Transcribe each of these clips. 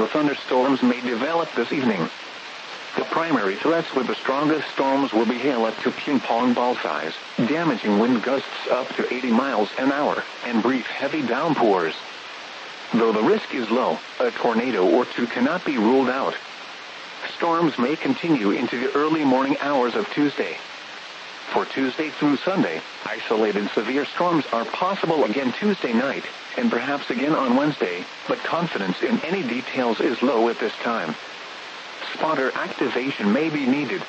severe thunderstorms may develop this evening. The primary threats with the strongest storms will be hail up to ping-pong ball size, damaging wind gusts up to 80 miles an hour, and brief heavy downpours. Though the risk is low, a tornado or two cannot be ruled out. Storms may continue into the early morning hours of Tuesday. For Tuesday through Sunday, isolated severe storms are possible again Tuesday night, and perhaps again on Wednesday, but confidence in any details is low at this time. Spotter activation may be needed.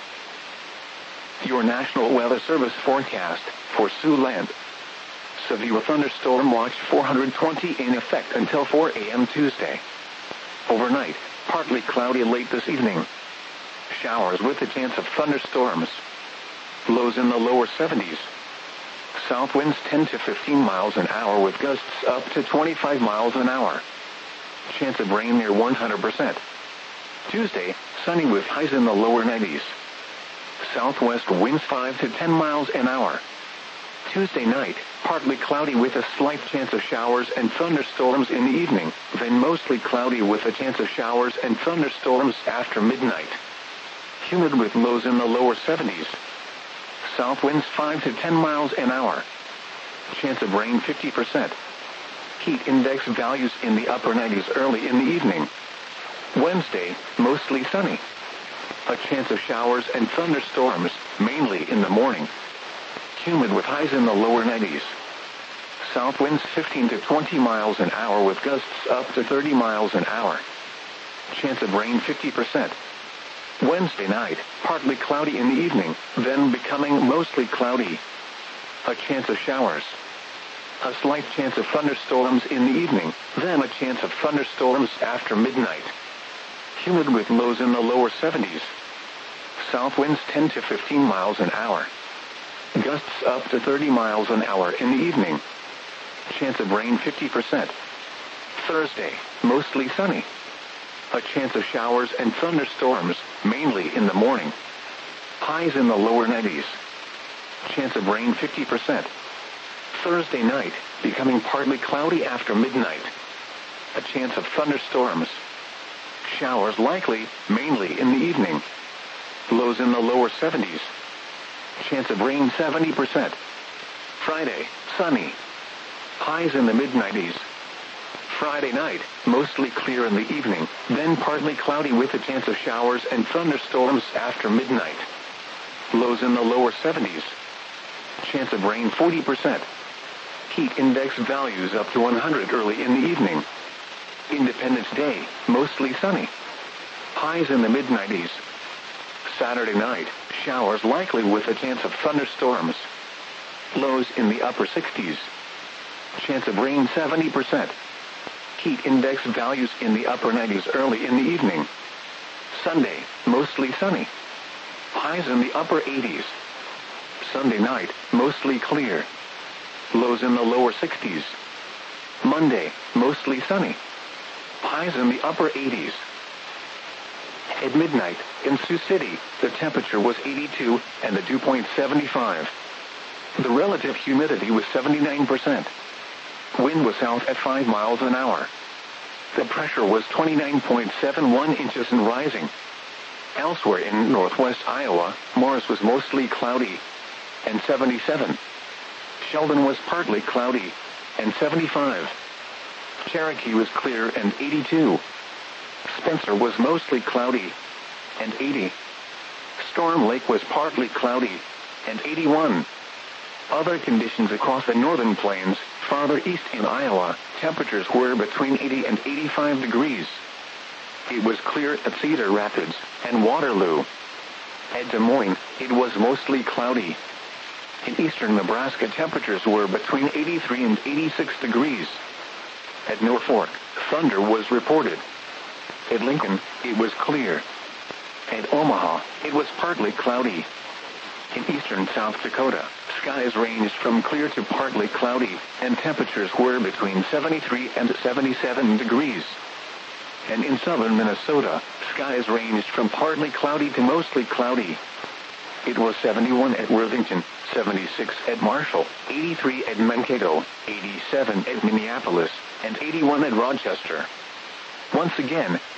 Your National Weather Service forecast for Siouxland. Severe thunderstorm watch 420 in effect until 4 a.m. Tuesday. Overnight, partly cloudy late this evening. Showers with a chance of thunderstorms. Lows in the lower 70s. South winds 10 to 15 miles an hour with gusts up to 25 miles an hour. Chance of rain near 100%. Tuesday, sunny with highs in the lower 90s. Southwest winds 5 to 10 miles an hour. Tuesday night, partly cloudy with a slight chance of showers and thunderstorms in the evening, then mostly cloudy with a chance of showers and thunderstorms after midnight. Humid with lows in the lower 70s. South winds 5 to 10 miles an hour. Chance of rain 50%. Heat index values in the upper 90s early in the evening. Wednesday, mostly sunny. A chance of showers and thunderstorms, mainly in the morning. Humid with highs in the lower 90s. South winds 15 to 20 miles an hour with gusts up to 30 miles an hour. Chance of rain 50%. Wednesday night, partly cloudy in the evening, then becoming mostly cloudy. A chance of showers. A slight chance of thunderstorms in the evening, then a chance of thunderstorms after midnight. Humid with lows in the lower 70s. South winds 10 to 15 miles an hour. Gusts up to 30 miles an hour in the evening. Chance of rain 50%. Thursday, mostly sunny. A chance of showers and thunderstorms, mainly in the morning. Highs in the lower 90s. Chance of rain 50%. Thursday night, becoming partly cloudy after midnight. A chance of thunderstorms. Showers likely, mainly in the evening. Lows in the lower 70s. Chance of rain 70%. Friday, sunny. Highs in the mid-90s. Friday night, mostly clear in the evening, then partly cloudy with a chance of showers and thunderstorms after midnight. Lows in the lower 70s. Chance of rain 40%. Heat index values up to 100 early in the evening. Independence Day, mostly sunny. Highs in the mid-90s. Saturday night, showers likely with a chance of thunderstorms. Lows in the upper 60s. Chance of rain 70%. Heat index values in the upper 90s early in the evening. Sunday, mostly sunny. Highs in the upper 80s. Sunday night, mostly clear. Lows in the lower 60s. Monday, mostly sunny. Highs in the upper 80s. At midnight, in Sioux City, the temperature was 82 and the dew point 75. The relative humidity was 79%. Wind was south at 5 miles an hour. The pressure was 29.71 inches and rising. Elsewhere in northwest Iowa, Morris was mostly cloudy and 77. Sheldon was partly cloudy and 75. Cherokee was clear and 82. Spencer was mostly cloudy and 80. Storm Lake was partly cloudy and 81. Other conditions across the northern plains, farther east in Iowa, temperatures were between 80 and 85 degrees. It was clear at Cedar Rapids and Waterloo. At Des Moines, it was mostly cloudy. In eastern Nebraska, temperatures were between 83 and 86 degrees. At Norfolk, thunder was reported. At Lincoln, it was clear. At Omaha, it was partly cloudy. In eastern South Dakota, skies ranged from clear to partly cloudy, and temperatures were between 73 and 77 degrees. And in southern Minnesota, skies ranged from partly cloudy to mostly cloudy. It was 71 at Worthington, 76 at Marshall, 83 at Mankato, 87 at Minneapolis, and 81 at Rochester. Once again,